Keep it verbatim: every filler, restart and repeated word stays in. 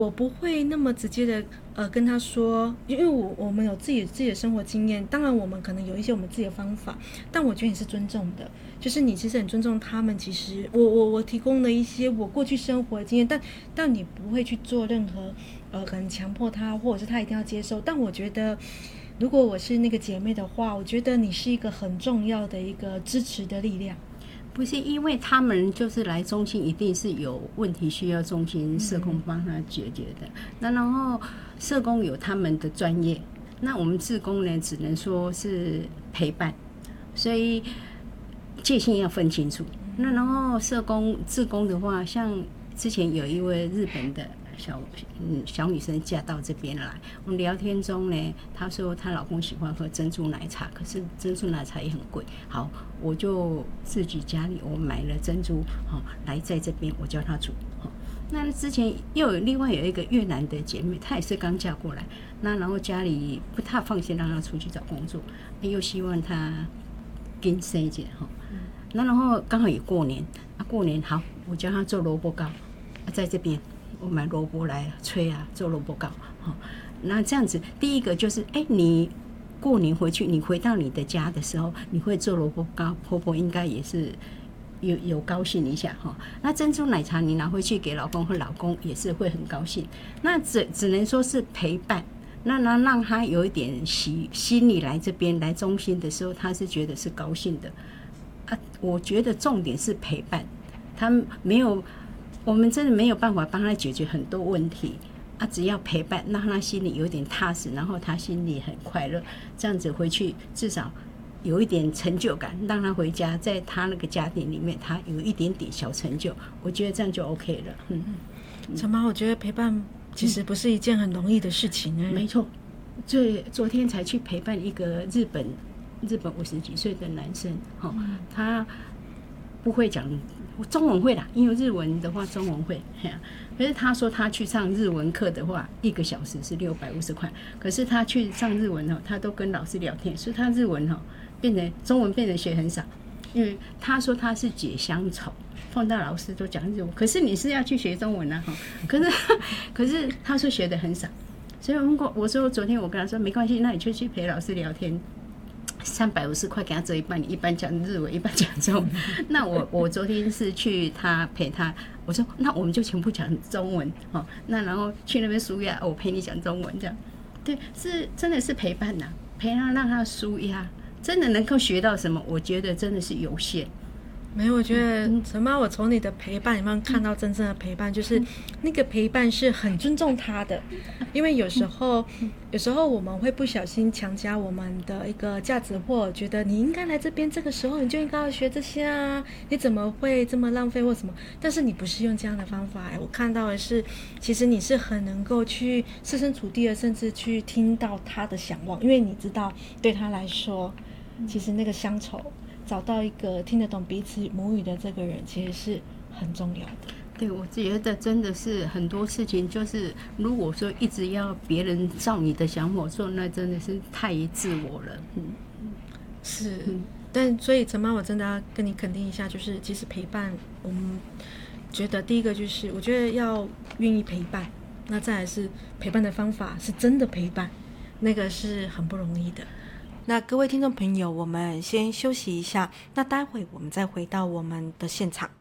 我不会那么直接的呃跟他说，因为我我们有自己自己的生活经验，当然我们可能有一些我们自己的方法，但我觉得你是尊重的，就是你其实很尊重他们。其实我我我提供了一些我过去生活的经验，但但你不会去做任何呃可能强迫他，或者是他一定要接受。但我觉得，如果我是那个姐妹的话，我觉得你是一个很重要的一个支持的力量。 不是因为他们就是来中心，一定是有问题需要中心社工帮他解决的。嗯、那然后社工有他们的专业，那我们志工呢，只能说是陪伴，所以界限要分清楚。那然后社工、志工的话，像之前有一位日本的小嗯小女生嫁到这边来，我们聊天中呢，她说她老公喜欢喝珍珠奶茶，可是珍珠奶茶也很贵。好，我就自己家里我买了珍珠，好、哦、来在这边我教她煮。好、哦，那之前又有另外有一个越南的姐妹，她也是刚嫁过来，那然后家里不太放心让她出去找工作，又希望她跟生一点哈。那然后刚好也过年，啊过年好，我教她做萝卜糕，啊在这边。我买萝卜来吹啊，做萝卜糕。好，那这样子，第一个就是，哎、欸，你过年回去，你回到你的家的时候，你会做萝卜糕，婆婆应该也是有有高兴一下哈。那珍珠奶茶你拿回去给老公和老公也是会很高兴。那只只能说是陪伴，那那让他有一点心心里来这边来中心的时候，他是觉得是高兴的啊。我觉得重点是陪伴，他没有。我们真的没有办法帮他解决很多问题啊！只要陪伴，让他心里有点踏实，然后他心里很快乐，这样子回去至少有一点成就感，让他回家，在他那个家庭里面，他有一点点小成就，我觉得这样就 OK 了。嗯， 陈妈，我觉得陪伴其实不是一件很容易的事情哎、欸。 没错，最昨天才去陪伴一个日本日本五十几岁的男生，哈、嗯，他不会讲。中文会啦，因为日文的话中文会，可是他说他去上日文课的话，一个小时是六百五十块。可是他去上日文他都跟老师聊天，所以他日文变成中文变成学很少。因为他说他是解乡愁，碰到老师都讲日文，可是你是要去学中文啊，可是可是他说学的很少，所以我我说昨天我跟他说没关系，那你就去陪老师聊天。三百五十块给他折一半，你一半讲日文，一半讲中文。那我我昨天是去他陪他，我说那我们就全部讲中文，哦，那然后去那边舒压，我陪你讲中文，这样，对，是真的是陪伴呐、啊，陪他让他舒压，真的能够学到什么？我觉得真的是有限。 没有，我觉得陈妈，我从你的陪伴里面看到真正的陪伴，就是那个陪伴是很尊重他的，因为有时候，有时候我们会不小心强加我们的一个价值，或觉得你应该来这边，这个时候你就应该要学这些啊，你怎么会这么浪费或什么？但是你不是用这样的方法，我看到的是，其实你是很能够去设身处地的，甚至去听到他的想望，因为你知道对他来说，其实那个乡愁。找到一个听得懂彼此母语的这个人，其实是很重要的。 对，我觉得真的是很多事情，就是如果说一直要别人照你的想法做，那真的是太自我了。嗯， 是。嗯、但所以陈妈，我真的要跟你肯定一下，就是其实陪伴，我们觉得第一个就是，我觉得要愿意陪伴，那再来是陪伴的方法是真的陪伴，那个是很不容易的。那各位听众朋友，我们先休息一下，那待会我们再回到我们的现场。